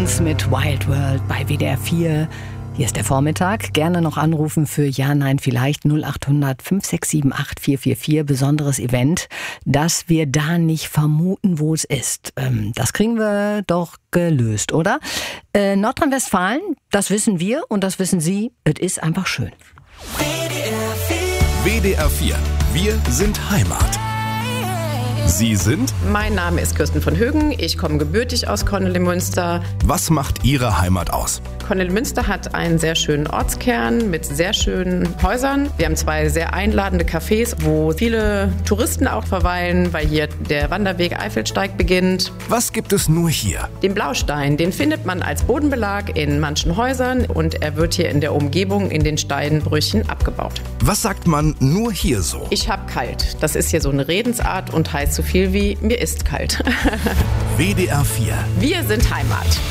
Stones mit Wild World bei WDR 4. Hier ist der Vormittag. Gerne noch anrufen für Ja, Nein, Vielleicht 0800 5678 444. Besonderes Event, dass wir da nicht vermuten, wo es ist. Das kriegen wir doch gelöst, oder? Nordrhein-Westfalen, das wissen wir und das wissen Sie. Es ist einfach schön. WDR 4. Wir sind Heimat. Sie sind? Mein Name ist Kirsten von Högen. Ich komme gebürtig aus Kornelimünster. Was macht Ihre Heimat aus? Kornelimünster hat einen sehr schönen Ortskern mit sehr schönen Häusern. Wir haben 2 sehr einladende Cafés, wo viele Touristen auch verweilen, weil hier der Wanderweg Eifelsteig beginnt. Was gibt es nur hier? Den Blaustein, den findet man als Bodenbelag in manchen Häusern und er wird hier in der Umgebung in den Steinbrüchen abgebaut. Was sagt man nur hier so? Ich hab kalt. Das ist hier so eine Redensart und heißt so viel wie mir ist kalt. WDR 4. Wir sind Heimat.